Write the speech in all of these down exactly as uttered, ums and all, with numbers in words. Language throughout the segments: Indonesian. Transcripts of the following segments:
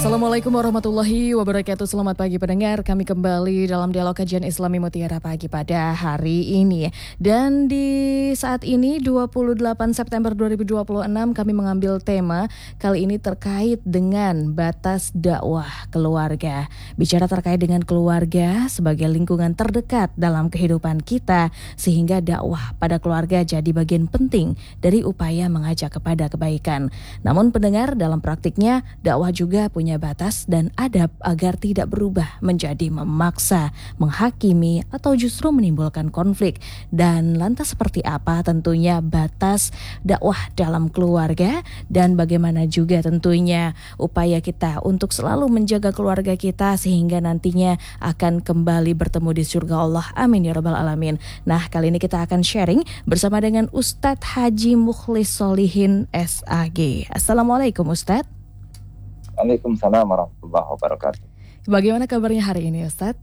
Assalamualaikum warahmatullahi wabarakatuh. Selamat pagi pendengar. Kami kembali dalam dialog kajian Islami Mutiara Pagi pada hari ini. Dan di saat ini dua puluh delapan September dua ribu dua puluh enam kami mengambil tema kali ini terkait dengan batas dakwah keluarga. Bicara terkait dengan keluarga sebagai lingkungan terdekat dalam kehidupan kita, sehingga dakwah pada keluarga jadi bagian penting dari upaya mengajak kepada kebaikan. Namun pendengar, dalam praktiknya dakwah juga punya batas dan adab agar tidak berubah menjadi memaksa, menghakimi, atau justru menimbulkan konflik. Dan lantas seperti apa tentunya batas dakwah dalam keluarga, dan bagaimana juga tentunya upaya kita untuk selalu menjaga keluarga kita sehingga nantinya akan kembali bertemu di surga Allah. Amin ya rabbal alamin. Nah, kali ini kita akan sharing bersama dengan Ustadz Haji Mukhlis Solihin S A G. Assalamualaikum Ustadz. Waalaikumsalam warahmatullahi wabarakatuh. Bagaimana kabarnya hari ini Ustadz?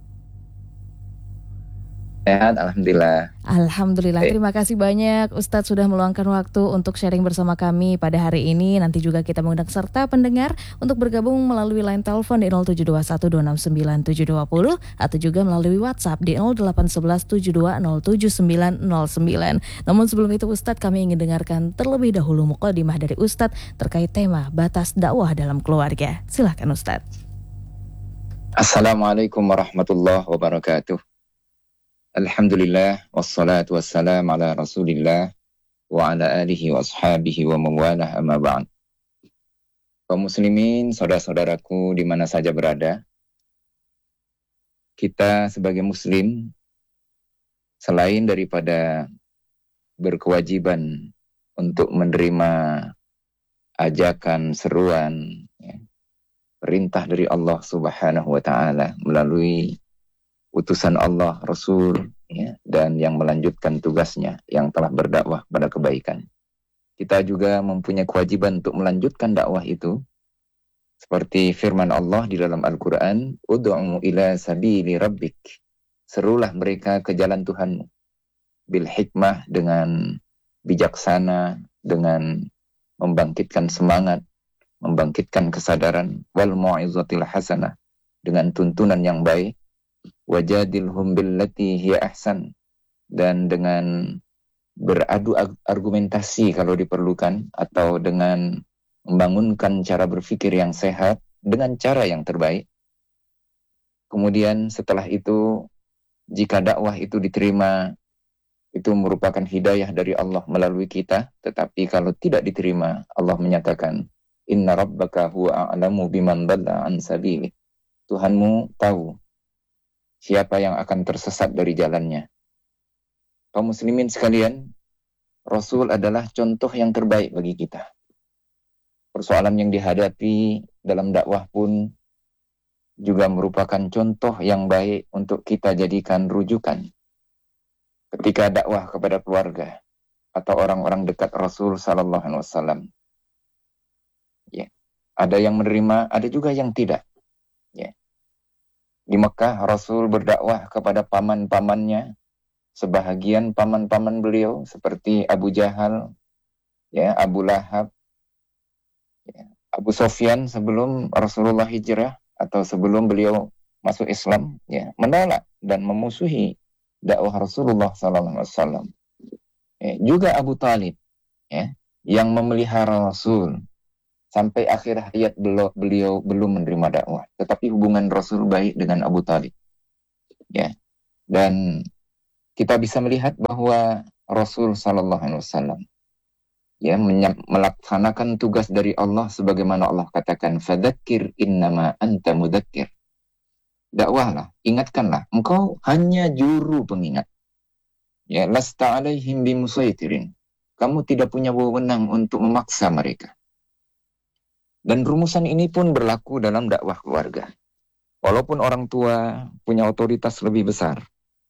Sehat, Alhamdulillah. Alhamdulillah, terima kasih banyak Ustadz sudah meluangkan waktu untuk sharing bersama kami pada hari ini. Nanti juga kita mengundang serta pendengar untuk bergabung melalui line telepon di nol tujuh dua satu dua enam sembilan tujuh dua nol atau juga melalui WhatsApp di nol delapan satu satu tujuh dua nol tujuh sembilan nol sembilan. Namun sebelum itu Ustadz, kami ingin dengarkan terlebih dahulu mukadimah dari Ustadz terkait tema batas dakwah dalam keluarga. Silakan Ustadz. Assalamualaikum warahmatullahi wabarakatuh. Alhamdulillah, wassalatu wassalam ala rasulillah wa ala alihi wa ashabihi wa mawalah amma ba'd. Kaum muslimin, saudara-saudaraku di mana saja berada, kita sebagai muslim selain daripada berkewajiban untuk menerima ajakan, seruan, ya, perintah dari Allah Subhanahu wa taala melalui utusan Allah, Rasul, ya, dan yang melanjutkan tugasnya yang telah berdakwah pada kebaikan. Kita juga mempunyai kewajiban untuk melanjutkan dakwah itu. Seperti firman Allah di dalam Al-Quran, Ud'u ila sabili rabbik. Serulah mereka ke jalan Tuhanmu. Bil hikmah, dengan bijaksana, dengan membangkitkan semangat, membangkitkan kesadaran, wal mu'izatil hasanah, dengan tuntunan yang baik, wajadilhum billati hiya ahsan, dan dengan beradu argumentasi kalau diperlukan, atau dengan membangunkan cara berpikir yang sehat dengan cara yang terbaik. Kemudian setelah itu, jika dakwah itu diterima, itu merupakan hidayah dari Allah melalui kita. Tetapi kalau tidak diterima, Allah menyatakan, Inna rabbaka huwa a'lamu biman dhalla an sabili. Tuhanmu tahu siapa yang akan tersesat dari jalannya. Kaum muslimin sekalian, Rasul adalah contoh yang terbaik bagi kita. Persoalan yang dihadapi dalam dakwah pun juga merupakan contoh yang baik untuk kita jadikan rujukan. Ketika dakwah kepada keluarga atau orang-orang dekat Rasul sallallahu alaihi wasallam. Ya, ada yang menerima, ada juga yang tidak. Ya. Di Mekah, Rasul berdakwah kepada paman-pamannya. Sebahagian paman-paman beliau seperti Abu Jahal, ya, Abu Lahab, ya, Abu Sofyan sebelum Rasulullah hijrah atau sebelum beliau masuk Islam, ya, menolak dan memusuhi dakwah Rasulullah sallallahu alaihi wasallam. Ya, juga Abu Talib, ya, yang memelihara Rasul sampai akhir hayat beliau, beliau belum menerima dakwah. Tetapi hubungan Rasul baik dengan Abu Talib. Ya. Dan kita bisa melihat bahwa Rasul sallallahu alaihi wasallam, ya, melaksanakan tugas dari Allah sebagaimana Allah katakan, fadzakir innama anta mudzakir. Dakwahlah, ingatkanlah, engkau hanya juru pengingat. Ya, lasta alaihim bimusaitirin. Kamu tidak punya wewenang untuk memaksa mereka. Dan rumusan ini pun berlaku dalam dakwah keluarga. Walaupun orang tua punya otoritas lebih besar,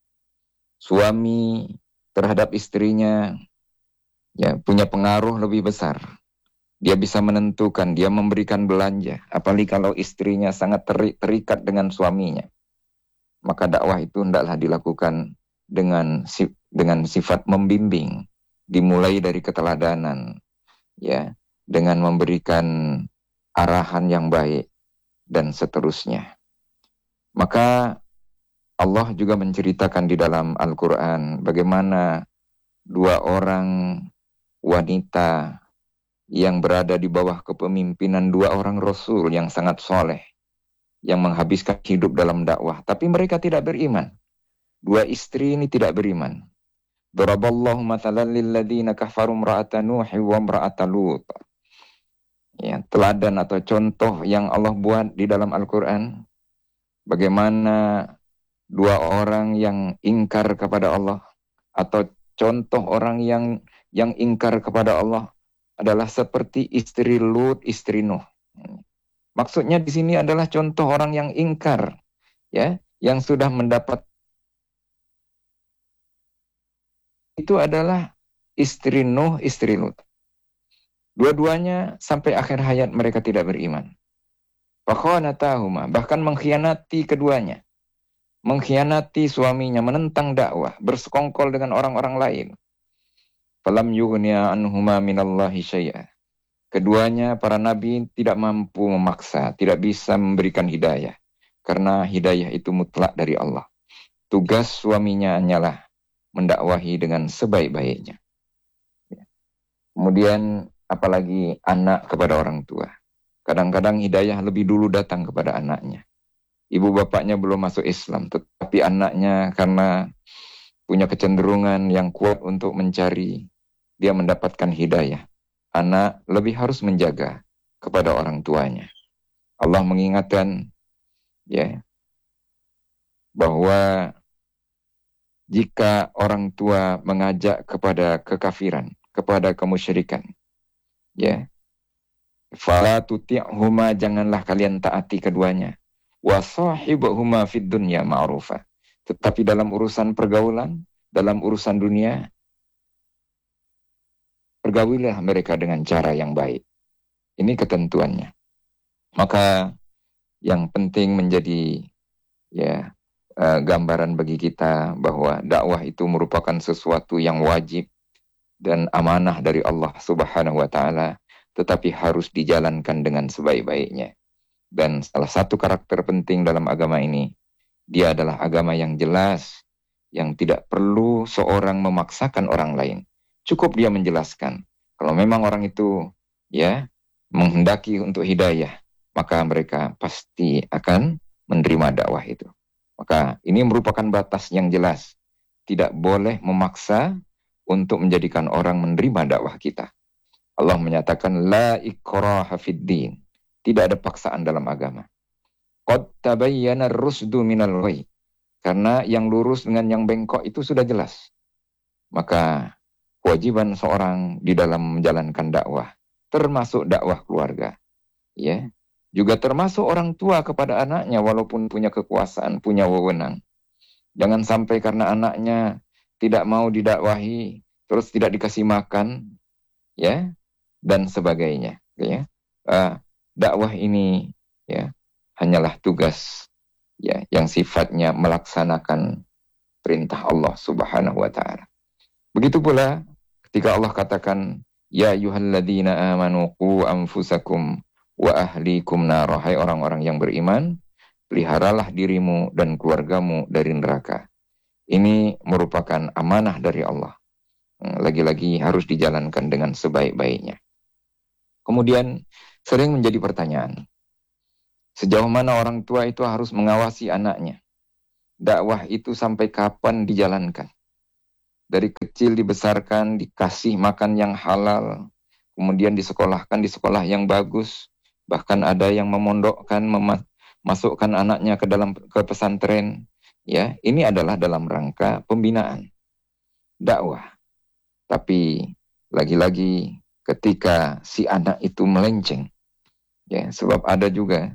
suami terhadap istrinya, ya, punya pengaruh lebih besar. Dia bisa menentukan, dia memberikan belanja. Apalagi kalau istrinya sangat teri- terikat dengan suaminya. Maka dakwah itu hendaklah dilakukan dengan dengan sifat membimbing, dimulai dari keteladanan, ya, dengan memberikan arahan yang baik, dan seterusnya. Maka Allah juga menceritakan di dalam Al-Quran bagaimana dua orang wanita yang berada di bawah kepemimpinan dua orang Rasul yang sangat soleh, yang menghabiskan hidup dalam dakwah, tapi mereka tidak beriman. Dua istri ini tidak beriman. Daraballahu mathalan lilladzina kafaru imra'ata Nuh wa imra'ata Lut. Ya, teladan atau contoh yang Allah buat di dalam Al-Quran, bagaimana dua orang yang ingkar kepada Allah, atau contoh orang yang yang ingkar kepada Allah adalah seperti istri Lut, istri Nuh. Maksudnya di sini adalah contoh orang yang ingkar, ya, yang sudah mendapat, itu adalah istri Nuh, istri Lut. Dua-duanya sampai akhir hayat mereka tidak beriman. Fakhanatahuma, bahkan mengkhianati keduanya. Mengkhianati suaminya, menentang dakwah, bersekongkol dengan orang-orang lain. Falam yughniya anhuma minallahi syai'a. Keduanya, para nabi, tidak mampu memaksa, tidak bisa memberikan hidayah. Karena hidayah itu mutlak dari Allah. Tugas suaminya hanyalah mendakwahi dengan sebaik-baiknya. Kemudian, apalagi anak kepada orang tua. Kadang-kadang hidayah lebih dulu datang kepada anaknya. Ibu bapaknya belum masuk Islam, tetapi anaknya karena punya kecenderungan yang kuat untuk mencari, dia mendapatkan hidayah. Anak lebih harus menjaga kepada orang tuanya. Allah mengingatkan, ya, bahwa jika orang tua mengajak kepada kekafiran, kepada kemusyrikan, ya, fala tuti'huma, janganlah kalian taati keduanya. Wa sahibuhuma fid dunya ma'rufa. Tetapi dalam urusan pergaulan, dalam urusan dunia, pergaulilah mereka dengan cara yang baik. Ini ketentuannya. Maka yang penting menjadi, ya, uh, gambaran bagi kita bahwa dakwah itu merupakan sesuatu yang wajib dan amanah dari Allah Subhanahu wa taala, tetapi harus dijalankan dengan sebaik-baiknya. Dan salah satu karakter penting dalam agama ini, dia adalah agama yang jelas, yang tidak perlu seorang memaksakan orang lain. Cukup dia menjelaskan. Kalau memang orang itu, ya, menghendaki untuk hidayah, maka mereka pasti akan menerima dakwah itu. Maka ini merupakan batas yang jelas. Tidak boleh memaksa untuk menjadikan orang menerima dakwah kita. Allah menyatakan la ikraha fid din. Tidak ada paksaan dalam agama. Qad tabayyana ar-rusdu minal ghayy. Karena yang lurus dengan yang bengkok itu sudah jelas. Maka kewajiban seorang di dalam menjalankan dakwah, termasuk dakwah keluarga, ya, juga termasuk orang tua kepada anaknya walaupun punya kekuasaan, punya wewenang. Jangan sampai karena anaknya tidak mau didakwahi, terus tidak dikasih makan, ya, dan sebagainya, ya. Uh, dakwah ini, ya, hanyalah tugas, ya, yang sifatnya melaksanakan perintah Allah Subhanahu wa taala. Begitu pula ketika Allah katakan, ya ayyuhalladzina amanu qu anfusakum wa ahlikum nar, hai orang-orang yang beriman, peliharalah dirimu dan keluargamu dari neraka. Ini merupakan amanah dari Allah. Lagi-lagi harus dijalankan dengan sebaik-baiknya. Kemudian sering menjadi pertanyaan, sejauh mana orang tua itu harus mengawasi anaknya? Dakwah itu sampai kapan dijalankan? Dari kecil dibesarkan, dikasih makan yang halal, kemudian disekolahkan di sekolah yang bagus, bahkan ada yang memondokkan, memasukkan anaknya ke dalam ke pesantren. Ya, ini adalah dalam rangka pembinaan dakwah. Tapi lagi-lagi ketika si anak itu melenceng, ya, sebab ada juga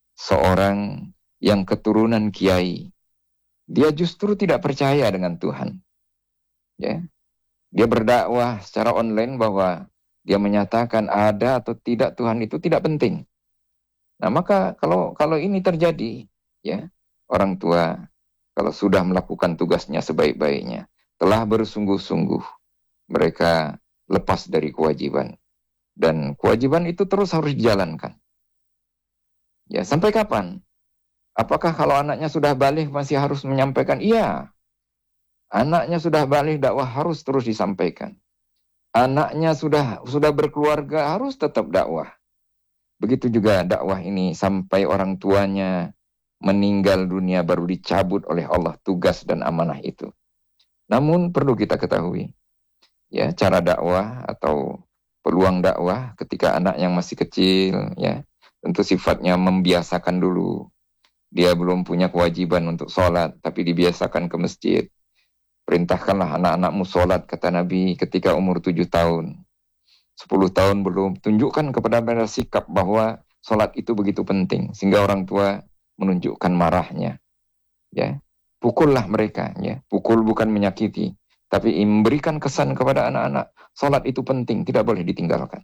seorang yang keturunan kiai, dia justru tidak percaya dengan Tuhan, ya, dia berdakwah secara online bahwa dia menyatakan ada atau tidak Tuhan itu tidak penting. Nah, maka kalau kalau ini terjadi, ya, orang tua kalau sudah melakukan tugasnya sebaik-baiknya, telah bersungguh-sungguh, mereka lepas dari kewajiban. Dan kewajiban itu terus harus dijalankan. Ya, sampai kapan? Apakah kalau anaknya sudah balik masih harus menyampaikan? Iya. Anaknya sudah balik, dakwah harus terus disampaikan. Anaknya sudah sudah berkeluarga, harus tetap dakwah. Begitu juga dakwah ini sampai orang tuanya meninggal dunia baru dicabut oleh Allah tugas dan amanah itu. Namun perlu kita ketahui, ya, cara dakwah atau peluang dakwah ketika anak yang masih kecil, ya, tentu sifatnya membiasakan dulu. Dia belum punya kewajiban untuk sholat, tapi dibiasakan ke masjid. Perintahkanlah anak-anakmu sholat, kata Nabi ketika umur tujuh tahun. Sepuluh tahun belum. Tunjukkan kepada mereka sikap bahwa sholat itu begitu penting. Sehingga orang tua menunjukkan marahnya. Ya, pukullah mereka. Ya, pukul bukan menyakiti. Tapi memberikan kesan kepada anak-anak. Sholat itu penting, tidak boleh ditinggalkan.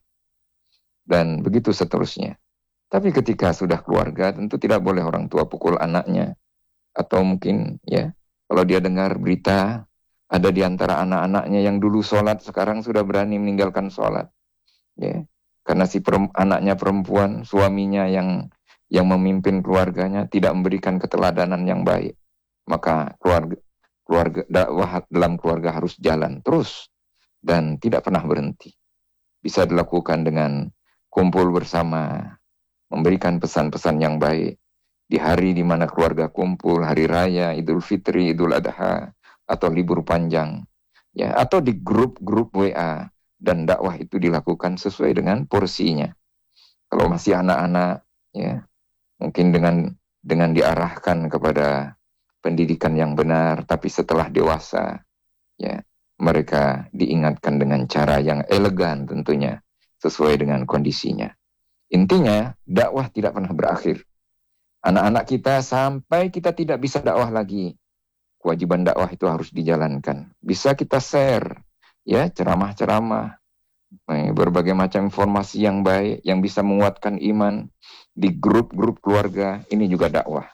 Dan begitu seterusnya. Tapi ketika sudah keluarga, tentu tidak boleh orang tua pukul anaknya. Atau mungkin, ya, kalau dia dengar berita, ada di antara anak-anaknya yang dulu sholat, sekarang sudah berani meninggalkan sholat. Ya, karena si perem, anaknya perempuan, suaminya yang yang memimpin keluarganya tidak memberikan keteladanan yang baik. Maka keluarga, keluarga dakwah dalam keluarga harus jalan terus dan tidak pernah berhenti. Bisa dilakukan dengan kumpul bersama, memberikan pesan-pesan yang baik di hari di mana keluarga kumpul, hari raya, Idul Fitri, Idul Adha, atau libur panjang, ya, atau di grup-grup W A, dan dakwah itu dilakukan sesuai dengan porsinya. Kalau masih anak-anak, ya, mungkin dengan dengan diarahkan kepada pendidikan yang benar, tapi setelah dewasa, ya, mereka diingatkan dengan cara yang elegan tentunya, sesuai dengan kondisinya. Intinya, dakwah tidak pernah berakhir. Anak-anak kita sampai kita tidak bisa dakwah lagi, kewajiban dakwah itu harus dijalankan. Bisa kita share, ya, ceramah-ceramah, berbagai macam informasi yang baik, yang bisa menguatkan iman di grup-grup keluarga, ini juga dakwah.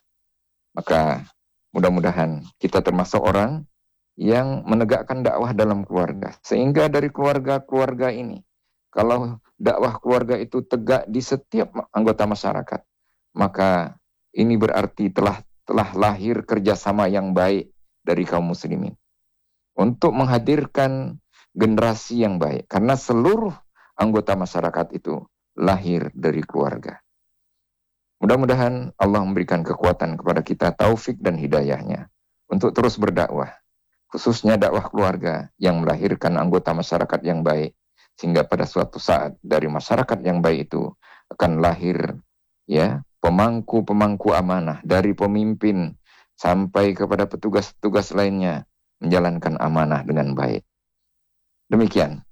Maka mudah-mudahan kita termasuk orang yang menegakkan dakwah dalam keluarga. Sehingga dari keluarga-keluarga ini, kalau dakwah keluarga itu tegak di setiap anggota masyarakat, maka ini berarti telah telah lahir kerjasama yang baik dari kaum muslimin untuk menghadirkan generasi yang baik. Karena seluruh anggota masyarakat itu lahir dari keluarga. Mudah-mudahan Allah memberikan kekuatan kepada kita, taufik dan hidayahnya untuk terus berdakwah. Khususnya dakwah keluarga yang melahirkan anggota masyarakat yang baik. Sehingga pada suatu saat dari masyarakat yang baik itu akan lahir, ya, pemangku-pemangku amanah dari pemimpin sampai kepada petugas-petugas lainnya menjalankan amanah dengan baik. Demikian.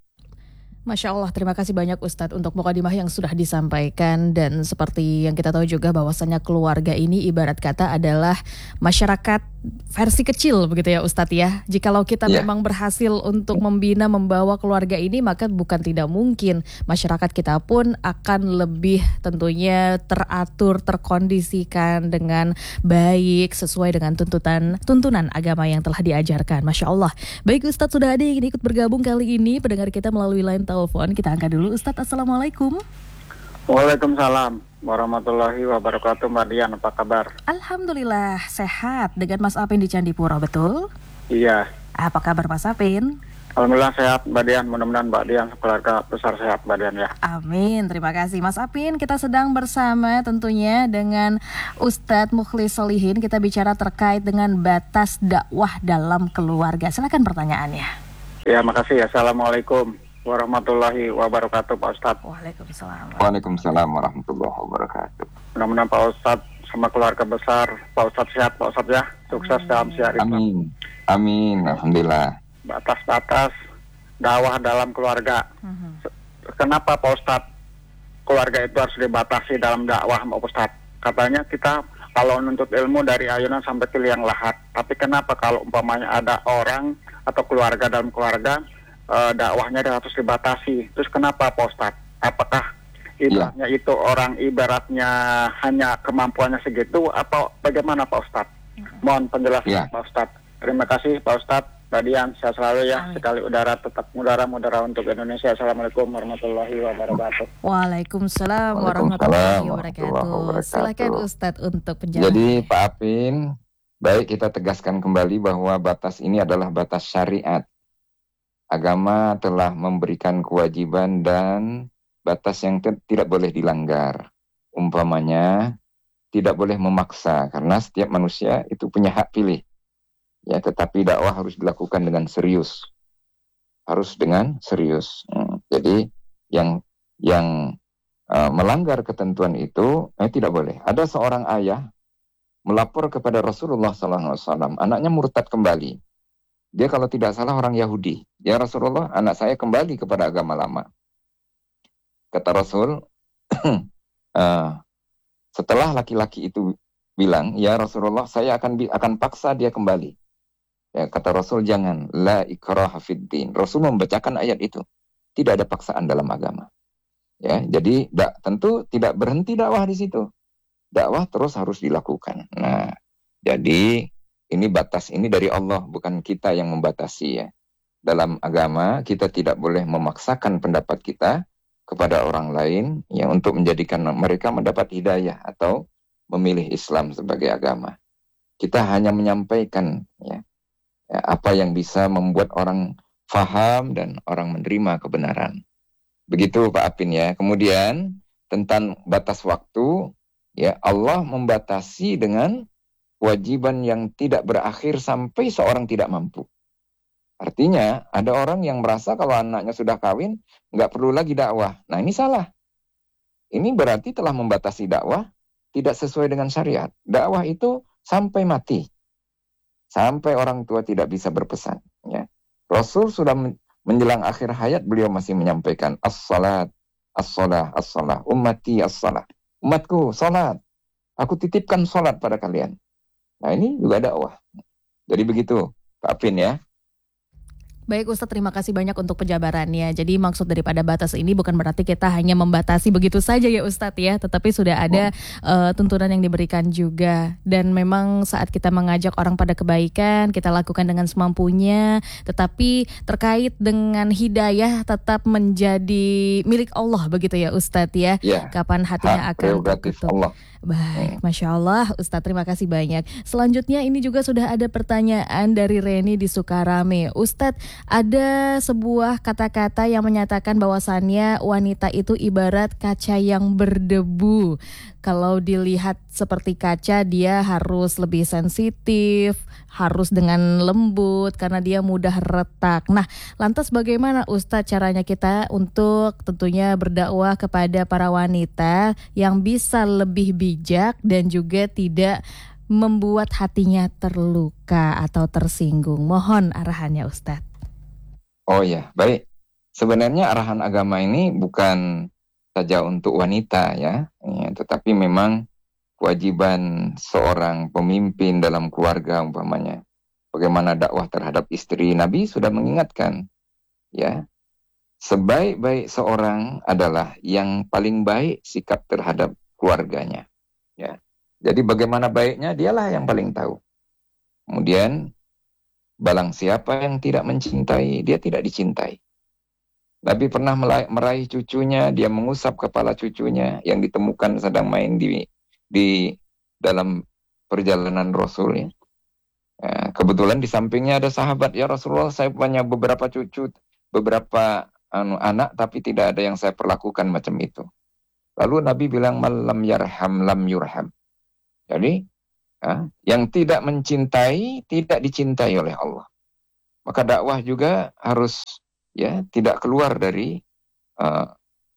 Masya Allah, terima kasih banyak Ustadz untuk mukadimah yang sudah disampaikan. Dan seperti yang kita tahu juga bahwasannya keluarga ini ibarat kata adalah masyarakat versi kecil begitu ya Ustadz ya. Jikalau kita yeah. memang berhasil untuk membina, membawa keluarga ini, maka bukan tidak mungkin masyarakat kita pun akan lebih tentunya teratur, terkondisikan dengan baik sesuai dengan tuntutan tuntunan agama yang telah diajarkan. Masya Allah. Baik Ustadz, sudah ada yang ikut bergabung kali ini pendengar kita melalui line telepon. Kita angkat dulu Ustadz. Assalamualaikum. Waalaikumsalam warahmatullahi wabarakatuh. Mbak Dian, apa kabar? Alhamdulillah sehat. Dengan Mas Apin di Candipuro, betul? Iya. Apa kabar Mas Apin? Alhamdulillah sehat Mbak Dian. Mudah-mudahan Mbak Dian keluarga besar sehat Mbak Dian ya. Amin. Terima kasih Mas Apin. Kita sedang bersama tentunya dengan Ustadz Mukhlis Solihin. Kita bicara terkait dengan batas dakwah dalam keluarga. Silakan pertanyaannya. Ya, makasih. Assalamualaikum warahmatullahi wabarakatuh Pak Ustadz. Waalaikumsalam. Waalaikumsalam warahmatullahi wabarakatuh. Mudah-mudahan Pak Ustadz sama keluarga besar Pak Ustadz sehat Pak Ustadz ya. Sukses dalam siaran. Amin. Amin. Alhamdulillah. Batas-batas dakwah dalam keluarga. Uh-huh. Kenapa Pak Ustadz keluarga itu harus dibatasi dalam dakwah Pak Ustadz? Katanya kita kalau nuntut ilmu dari ayunan sampai ke liang lahat. Tapi kenapa kalau umpamanya ada orang atau keluarga dalam keluarga Uh, dakwahnya harus dibatasi. Terus kenapa Pak Ustadz? Apakah ibaratnya ya. itu orang ibaratnya hanya kemampuannya segitu atau bagaimana Pak Ustadz? Mohon penjelasan ya. Pak Ustadz. Terima kasih Pak Ustadz. Radian, sehat selalu ya. Amin. Sekali udara tetap mudara, mudara untuk Indonesia. Assalamualaikum warahmatullahi wabarakatuh. Waalaikumsalam warahmatullahi wabarakatuh. Silakan Ustadz untuk penjelasan. Jadi Pak Apin, baik kita tegaskan kembali bahwa batas ini adalah batas syariat. Agama telah memberikan kewajiban dan batas yang te- tidak boleh dilanggar. Umpamanya, tidak boleh memaksa, karena setiap manusia itu punya hak pilih. Ya, tetapi dakwah harus dilakukan dengan serius. Harus dengan serius. Hmm, jadi yang yang uh, melanggar ketentuan itu eh, tidak boleh. Ada seorang ayah melapor kepada Rasulullah sallallahu alaihi wasallam, anaknya murtad kembali. Dia kalau tidak salah orang Yahudi. Ya Rasulullah, anak saya kembali kepada agama lama. Kata Rasul, uh, setelah laki-laki itu bilang, ya Rasulullah, saya akan akan paksa dia kembali. Ya, kata Rasul, jangan, la ikraha fid din. Rasul membacakan ayat itu. Tidak ada paksaan dalam agama. Ya, jadi da, tentu tidak berhenti dakwah di situ. Dakwah terus harus dilakukan. Nah, jadi ini batas ini dari Allah, bukan kita yang membatasi ya. Dalam agama kita tidak boleh memaksakan pendapat kita kepada orang lain ya untuk menjadikan mereka mendapat hidayah atau memilih Islam sebagai agama. Kita hanya menyampaikan ya. Ya, apa yang bisa membuat orang faham dan orang menerima kebenaran. Begitu Pak Apin ya. Kemudian tentang batas waktu, ya Allah membatasi dengan kewajiban yang tidak berakhir sampai seorang tidak mampu. Artinya ada orang yang merasa kalau anaknya sudah kawin, nggak perlu lagi dakwah. Nah ini salah. Ini berarti telah membatasi dakwah tidak sesuai dengan syariat. Dakwah itu sampai mati. Sampai orang tua tidak bisa berpesan. Ya. Rasul sudah menjelang akhir hayat, beliau masih menyampaikan as-salat, as-salah, as-salah, ummati as-salah. Umatku, salat. Aku titipkan salat pada kalian. Nah ini juga dakwah. Jadi begitu, Pak Apin ya. Baik Ustadz, terima kasih banyak untuk penjabarannya. Jadi maksud daripada batas ini bukan berarti kita hanya membatasi begitu saja ya Ustadz ya, tetapi sudah ada oh. uh, tuntunan yang diberikan juga. Dan memang saat kita mengajak orang pada kebaikan, kita lakukan dengan semampunya, tetapi terkait dengan hidayah tetap menjadi milik Allah begitu ya Ustadz ya. ya. Kapan hatinya Hak akan tertutup. Allah. Baik, Masya Allah Ustadz, terima kasih banyak. Selanjutnya ini juga sudah ada pertanyaan dari Reni di Sukarame. Ustadz, ada sebuah kata-kata yang menyatakan bahwasannya wanita itu ibarat kaca yang berdebu. Kalau dilihat seperti kaca, dia harus lebih sensitif, harus dengan lembut karena dia mudah retak. Nah, lantas bagaimana Ustadz caranya kita untuk tentunya berdakwah kepada para wanita yang bisa lebih bijak dan juga tidak membuat hatinya terluka atau tersinggung? Mohon arahannya Ustadz. Oh ya, baik. Sebenarnya arahan agama ini bukan saja untuk wanita ya, ya, tetapi memang kewajiban seorang pemimpin dalam keluarga umpamanya. Bagaimana dakwah terhadap istri, Nabi sudah mengingatkan ya. Sebaik-baik seorang adalah yang paling baik sikap terhadap keluarganya ya. Jadi bagaimana baiknya dialah yang paling tahu. Kemudian balang siapa yang tidak mencintai, dia tidak dicintai. Nabi pernah meraih cucunya, dia mengusap kepala cucunya yang ditemukan sedang main di di dalam perjalanan Rasul ya. Ya, kebetulan di sampingnya ada sahabat, ya Rasulullah, saya punya beberapa cucu, beberapa anu, anak, tapi tidak ada yang saya perlakukan macam itu. Lalu Nabi bilang, malam yarham lam yurham. Jadi ya, yang tidak mencintai tidak dicintai oleh Allah. Maka dakwah juga harus ya tidak keluar dari uh,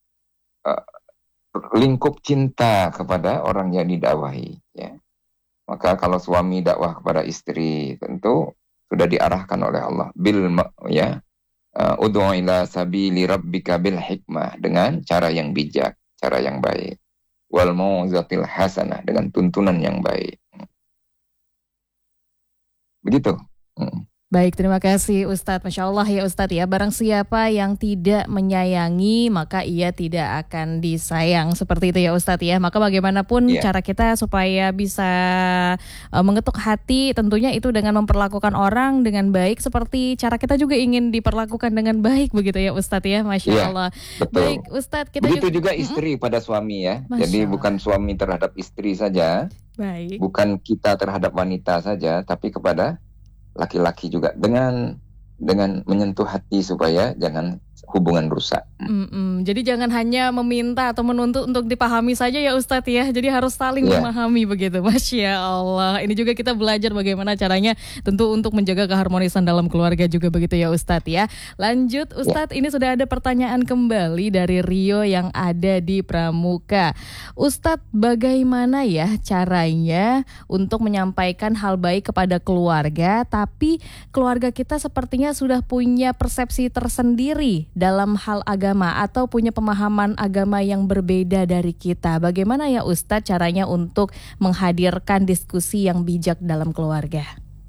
uh, lingkup cinta kepada orang yang didakwahi ya. Maka kalau suami dakwah kepada istri tentu sudah diarahkan oleh Allah bil ya uh, ud'u ila sabili rabbika bil hikmah, dengan cara yang bijak, cara yang baik, wal mau'izatil hasanah, dengan tuntunan yang baik. Begitu. Hmm. Baik, terima kasih Ustadz. Masya Allah ya Ustadz ya. Barang siapa yang tidak menyayangi, maka ia tidak akan disayang. Seperti itu ya Ustadz ya. Maka bagaimanapun yeah. cara kita supaya bisa uh, mengetuk hati, tentunya itu dengan memperlakukan orang dengan baik. Seperti cara kita juga ingin diperlakukan dengan baik begitu ya Ustadz ya. Masya yeah, Allah. Betul. Baik Ustadz. Kita Begitu juga, juga istri pada suami ya. Masya Jadi Allah. bukan suami terhadap istri saja. Baik. Bukan kita terhadap wanita saja, tapi kepada laki-laki juga dengan dengan menyentuh hati supaya jangan hubungan rusak. Mm-mm. Jadi jangan hanya meminta atau menuntut untuk dipahami saja ya Ustadz ya. Jadi harus saling yeah. memahami begitu. Masya Allah. Ini juga kita belajar bagaimana caranya tentu untuk menjaga keharmonisan dalam keluarga juga begitu ya Ustadz ya. Lanjut Ustadz, yeah. ini sudah ada pertanyaan kembali dari Rio yang ada di Pramuka. Ustadz, bagaimana ya caranya untuk menyampaikan hal baik kepada keluarga, tapi keluarga kita sepertinya sudah punya persepsi tersendiri dalam hal agama atau punya pemahaman agama yang berbeda dari kita. Bagaimana ya Ustadz caranya untuk menghadirkan diskusi yang bijak dalam keluarga?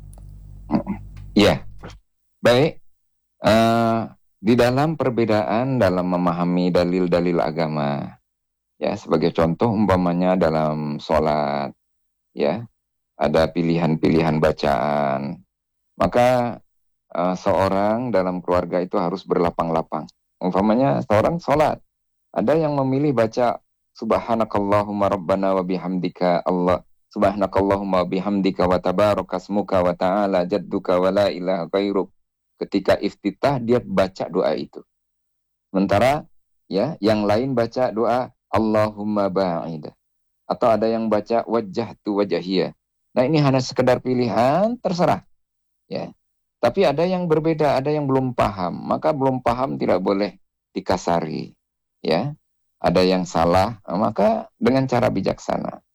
Ya, baik. Uh, di dalam perbedaan dalam memahami dalil-dalil agama, ya sebagai contoh umpamanya dalam sholat, ya ada pilihan-pilihan bacaan, maka Uh, seorang dalam keluarga itu harus berlapang-lapang. Umpamanya seorang sholat, ada yang memilih baca Subhanakallahumma rabbana wa bihamdika Allah Subhanakallahumma wa bihamdika wa tabarakasmuka wa ta'ala jadduka wa la ilaha ghairuk. Ketika iftitah dia baca doa itu. Sementara ya yang lain baca doa Allahumma ba'ida. Atau ada yang baca wajjahtu wajahiyah. Nah ini hanya sekedar pilihan, terserah. Ya. Tapi ada yang berbeda, ada yang belum paham. Maka belum paham tidak boleh dikasari. Ya, ada yang salah, maka dengan cara bijaksana.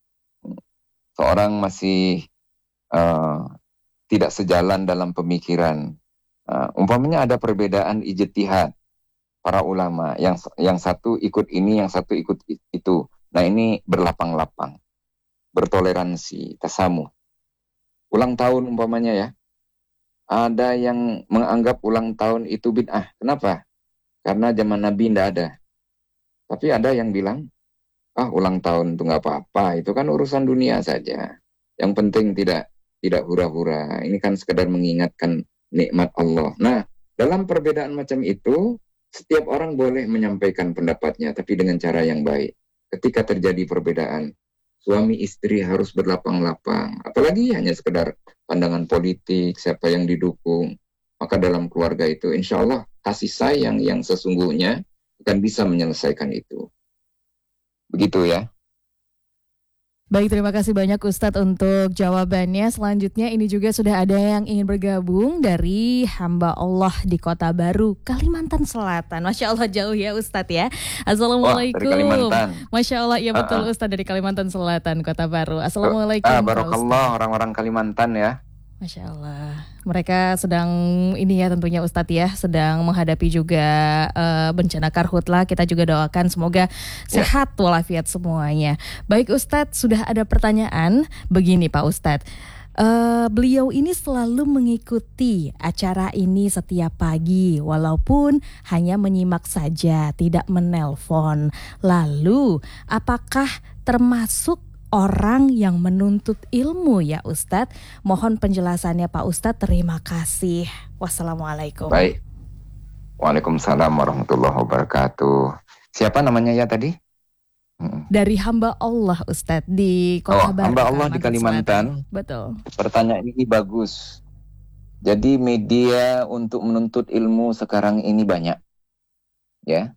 Seorang masih uh, tidak sejalan dalam pemikiran. Uh, umpamanya ada perbedaan ijtihad para ulama. Yang yang satu ikut ini, yang satu ikut itu. Nah ini berlapang-lapang, bertoleransi, tasamuh. Ulang tahun umpamanya ya. Ada yang menganggap ulang tahun itu bid'ah. Kenapa? Karena zaman Nabi tidak ada. Tapi ada yang bilang, ah ulang tahun itu nggak apa-apa. Itu kan urusan dunia saja. Yang penting tidak tidak hura-hura. Ini kan sekedar mengingatkan nikmat Allah. Nah, dalam perbedaan macam itu, setiap orang boleh menyampaikan pendapatnya, tapi dengan cara yang baik. Ketika terjadi perbedaan, suami istri harus berlapang-lapang. Apalagi hanya sekedar pandangan politik, siapa yang didukung. Maka dalam keluarga itu insya Allah kasih sayang yang sesungguhnya akan bisa menyelesaikan itu. Begitu ya. Baik, terima kasih banyak Ustadz untuk jawabannya. Selanjutnya ini juga sudah ada yang ingin bergabung dari hamba Allah di Kota Baru, Kalimantan Selatan. Masya Allah jauh ya Ustadz ya. Assalamualaikum. Wah, dari Kalimantan. Masya Allah, ya betul uh-uh. Ustadz dari Kalimantan Selatan, Kota Baru. Assalamualaikum. Ah, barokallah orang-orang Kalimantan ya. Masya Allah, mereka sedang ini ya tentunya Ustadz ya, sedang menghadapi juga uh, bencana karhutlah. Kita juga doakan semoga sehat walafiat semuanya. Baik Ustadz, sudah ada pertanyaan begini Pak Ustadz. Uh, beliau ini selalu mengikuti acara ini setiap pagi, walaupun hanya menyimak saja, tidak menelpon. Lalu, apakah termasuk orang yang menuntut ilmu ya Ustadz? Mohon penjelasannya Pak Ustadz, terima kasih. Wassalamualaikum. Baik. Waalaikumsalam warahmatullahi wabarakatuh. Siapa namanya ya tadi? Dari hamba Allah Ustadz di Kota oh, Baru. Hamba Allah di Kalimantan. Selatan. Betul. Pertanyaan ini bagus. Jadi media untuk menuntut ilmu sekarang ini banyak. Ya.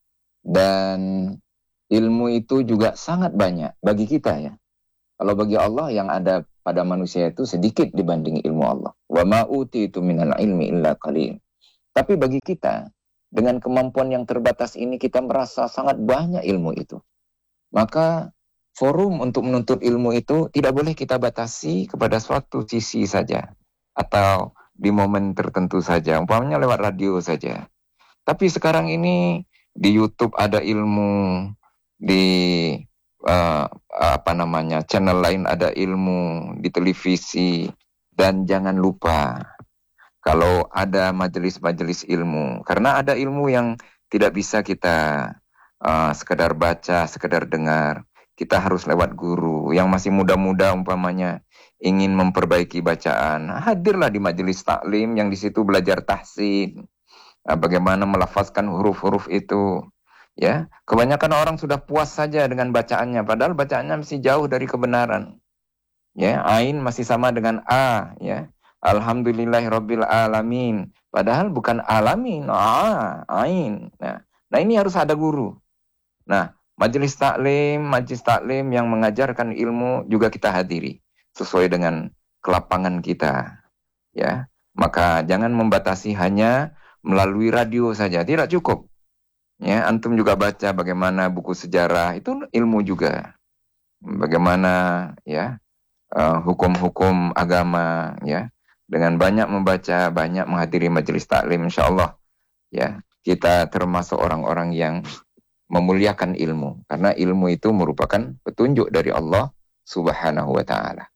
Dan ilmu itu juga sangat banyak bagi kita ya. Kalau bagi Allah yang ada pada manusia itu sedikit dibanding ilmu Allah. Wa ma utitu minal ilmi illa qalil. Tapi bagi kita dengan kemampuan yang terbatas ini kita merasa sangat banyak ilmu itu. Maka forum untuk menuntut ilmu itu tidak boleh kita batasi kepada suatu sisi saja atau di momen tertentu saja, umpamanya lewat radio saja. Tapi sekarang ini di YouTube ada ilmu, di uh, apa namanya channel lain ada ilmu, di televisi, dan jangan lupa kalau ada majelis-majelis ilmu. Karena ada ilmu yang tidak bisa kita uh, sekedar baca, sekedar dengar. Kita harus lewat guru. Yang masih muda-muda umpamanya ingin memperbaiki bacaan, hadirlah di majelis taklim yang di situ belajar tahsin, uh, bagaimana melafazkan huruf-huruf itu. Ya, kebanyakan orang sudah puas saja dengan bacaannya, padahal bacaannya masih jauh dari kebenaran. Ya, ain masih sama dengan a, ya. Alhamdulillahirabbil alamin. Padahal bukan alamin, a, ain. Nah, nah ini harus ada guru. Nah, majelis taklim, majelis taklim yang mengajarkan ilmu juga kita hadiri sesuai dengan kelapangan kita. Ya, maka jangan membatasi hanya melalui radio saja, tidak cukup. Ya, antum juga baca bagaimana buku sejarah, itu ilmu juga. Bagaimana ya uh, hukum-hukum agama, ya. Dengan banyak membaca, banyak menghadiri majelis taklim, insyaallah ya, kita termasuk orang-orang yang memuliakan ilmu, karena ilmu itu merupakan petunjuk dari Allah Subhanahu wa taala.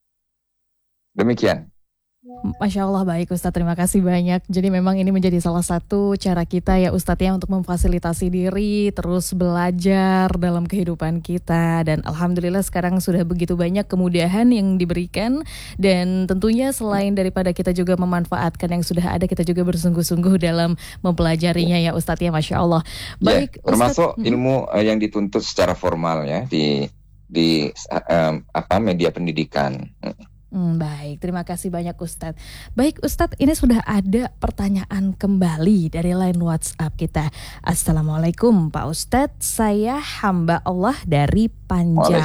Demikian. Masya Allah, baik Ustadz, terima kasih banyak. Jadi memang ini menjadi salah satu cara kita ya Ustadz ya untuk memfasilitasi diri, terus belajar dalam kehidupan kita. Dan Alhamdulillah sekarang sudah begitu banyak kemudahan yang diberikan. Dan tentunya selain daripada kita juga memanfaatkan yang sudah ada, kita juga bersungguh-sungguh dalam mempelajarinya ya Ustadz ya, Masya Allah. Baik, ya, termasuk Ustadz, ilmu uh, yang dituntut secara formal ya di, di um, apa media pendidikan. Hmm, baik, terima kasih banyak Ustadz. Baik Ustadz, ini sudah ada pertanyaan kembali dari line WhatsApp kita. Assalamualaikum Pak Ustadz, saya hamba Allah dari Panjang.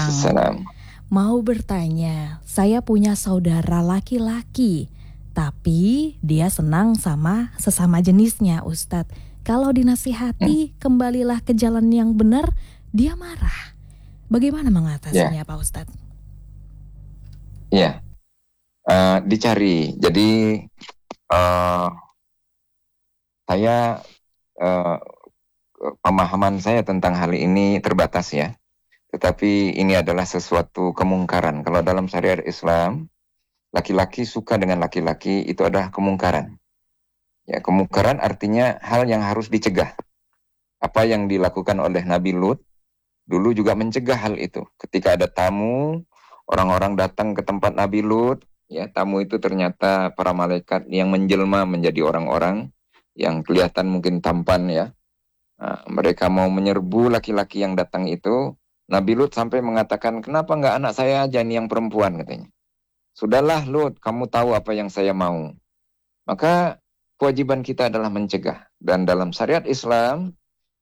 Mau bertanya, saya punya saudara laki-laki, tapi dia senang sama sesama jenisnya Ustadz. Kalau dinasihati, hmm. kembalilah ke jalan yang benar, dia marah. Bagaimana mengatasinya ya. Pak Ustadz? Iya. Uh, dicari. Jadi uh, saya uh, pemahaman saya tentang hal ini terbatas ya. Tetapi ini adalah sesuatu kemungkaran. Kalau dalam syariat Islam, laki-laki suka dengan laki-laki itu adalah kemungkaran. Ya, kemungkaran artinya hal yang harus dicegah. Apa yang dilakukan oleh Nabi Lut dulu juga mencegah hal itu. Ketika ada tamu, orang-orang datang ke tempat Nabi Lut. Ya, tamu itu ternyata para malaikat yang menjelma menjadi orang-orang yang kelihatan mungkin tampan ya. Nah, mereka mau menyerbu laki-laki yang datang itu. Nabi Lut sampai mengatakan, kenapa enggak anak saya aja nih yang perempuan katanya. Sudahlah Lut, kamu tahu apa yang saya mau. Maka kewajiban kita adalah mencegah. Dan dalam syariat Islam,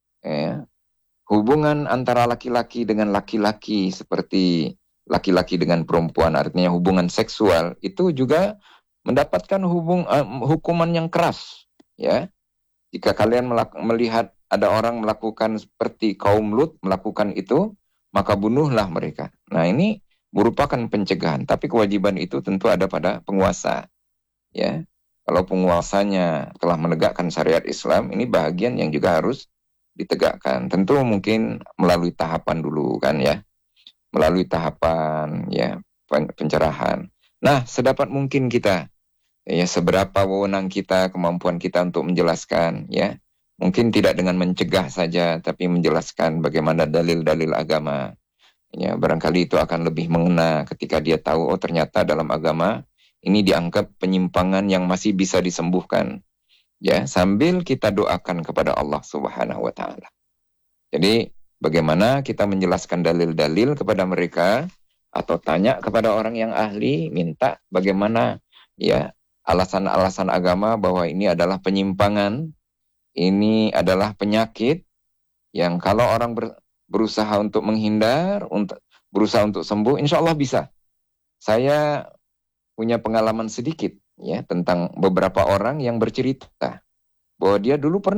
ya, hubungan antara laki-laki dengan laki-laki seperti laki-laki dengan perempuan, artinya hubungan seksual, itu juga mendapatkan hubung, uh, hukuman yang keras. Ya, jika kalian melak- melihat ada orang melakukan seperti kaum Lut melakukan itu, maka bunuhlah mereka. Nah, ini merupakan pencegahan, tapi kewajiban itu tentu ada pada penguasa. Ya, kalau penguasanya telah menegakkan syariat Islam, ini bahagian yang juga harus ditegakkan. Tentu mungkin melalui tahapan dulu kan ya. Melalui tahapan ya pencerahan. Nah, sedapat mungkin kita ya, seberapa wewenang kita, kemampuan kita untuk menjelaskan ya. Mungkin tidak dengan mencegah saja, tapi menjelaskan bagaimana dalil-dalil agama. Ya, barangkali itu akan lebih mengena ketika dia tahu oh ternyata dalam agama ini dianggap penyimpangan yang masih bisa disembuhkan. Ya, sambil kita doakan kepada Allah Subhanahu wa taala. Jadi bagaimana kita menjelaskan dalil-dalil kepada mereka atau tanya kepada orang yang ahli, minta bagaimana ya alasan-alasan agama bahwa ini adalah penyimpangan, ini adalah penyakit yang kalau orang ber, berusaha untuk menghindar, untuk berusaha untuk sembuh, insya Allah bisa. Saya punya pengalaman sedikit ya tentang beberapa orang yang bercerita bahwa dia dulu pernah